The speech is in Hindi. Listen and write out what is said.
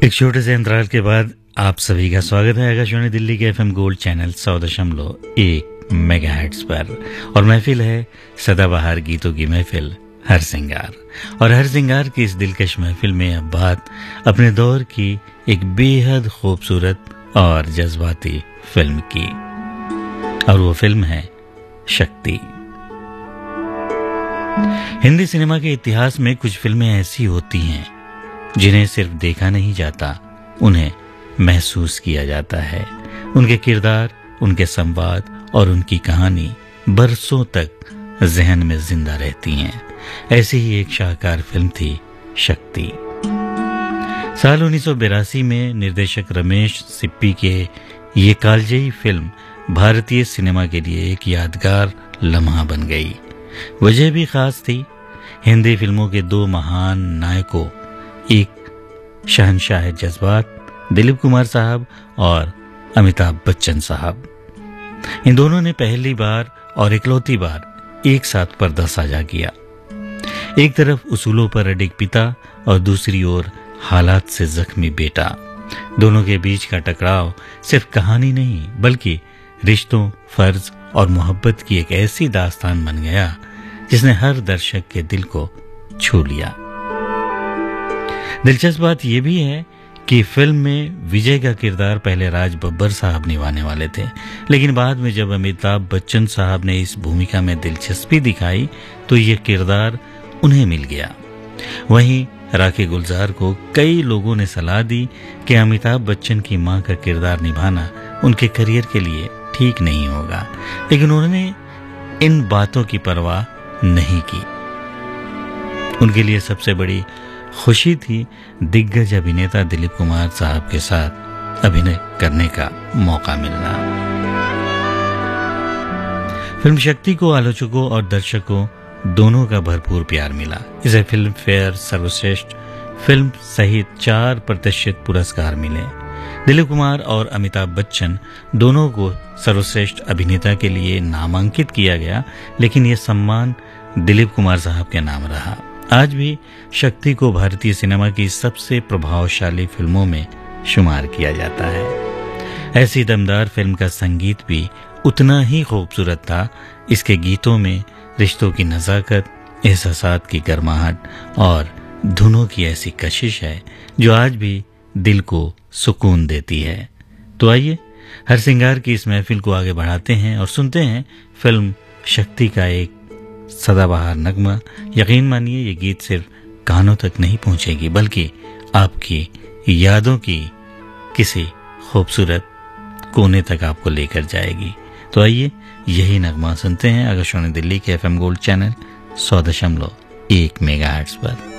एक छोटे से अंतराल के बाद आप सभी का स्वागत है आकाशवाणी दिल्ली के एफएम गोल्ड चैनल 100.1 मेगाहर्ट्ज पर। और महफिल है सदाबहार गीतों की महफिल हर सिंगार। और हर सिंगार की इस दिलकश महफिल में अब बात अपने दौर की एक बेहद खूबसूरत और जज्बाती फिल्म की, और वो फिल्म है शक्ति। हिंदी सिनेमा के इतिहास में कुछ फिल्में ऐसी होती हैं जिन्हें सिर्फ देखा नहीं जाता, उन्हें महसूस किया जाता है। उनके किरदार, उनके संवाद और उनकी कहानी बरसों तक जहन में जिंदा रहती हैं। ऐसी ही एक शाहकार फिल्म थी शक्ति। साल 1982 में निर्देशक रमेश सिप्पी के ये कालजयी फिल्म भारतीय सिनेमा के लिए एक यादगार लम्हा बन गई। वजह भी खास थी। हिंदी फिल्मों के दो महान नायकों, एक शहंशाह जज्बात दिलीप कुमार साहब और अमिताभ बच्चन साहब, इन दोनों ने पहली बार और इकलौती बार एक साथ पर्दा साझा किया। एक तरफ उसूलों पर अडिग पिता और दूसरी ओर हालात से जख्मी बेटा। दोनों के बीच का टकराव सिर्फ कहानी नहीं बल्कि रिश्तों, फर्ज और मोहब्बत की एक ऐसी दास्तान बन गया जिसने हर दर्शक के दिल को छू लिया। दिलचस्प बात यह भी है कि फिल्म में विजय का किरदार पहले राज बब्बर साहब निभाने वाले थे, लेकिन बाद में जब अमिताभ बच्चन साहब ने इस भूमिका में दिलचस्पी दिखाई तो यह किरदार उन्हें मिल गया। वहीं राखी गुलजार को कई लोगों ने सलाह दी कि अमिताभ बच्चन की मां का किरदार निभाना उनके करियर के लिए ठीक नहीं होगा, लेकिन उन्होंने इन बातों की परवाह नहीं की। उनके लिए सबसे बड़ी खुशी थी दिग्गज अभिनेता दिलीप कुमार साहब के साथ अभिनय करने का मौका मिलना। फिल्म शक्ति को आलोचकों और दर्शकों दोनों का भरपूर प्यार मिला। इसे फिल्म फेयर सर्वश्रेष्ठ फिल्म सहित 4 प्रतिष्ठित पुरस्कार मिले। दिलीप कुमार और अमिताभ बच्चन दोनों को सर्वश्रेष्ठ अभिनेता के लिए नामांकित किया गया, लेकिन यह सम्मान दिलीप कुमार साहब के नाम रहा। आज भी शक्ति को भारतीय सिनेमा की सबसे प्रभावशाली फिल्मों में शुमार किया जाता है। ऐसी दमदार फिल्म का संगीत भी उतना ही खूबसूरत था। इसके गीतों में रिश्तों की नज़ाकत, एहसासात की गर्माहट और धुनों की ऐसी कशिश है जो आज भी दिल को सुकून देती है। तो आइए हर सिंगार की इस महफिल को आगे बढ़ाते हैं और सुनते हैं फिल्म शक्ति का एक सदाबहार नगमा। यकीन मानिए ये गीत सिर्फ कानों तक नहीं पहुंचेगी बल्कि आपकी यादों की किसी खूबसूरत कोने तक आपको लेकर जाएगी। तो आइए यही नगमा सुनते हैं आकाशवाणी दिल्ली के एफएम गोल्ड चैनल 100.1 मेगाहर्ट्ज पर।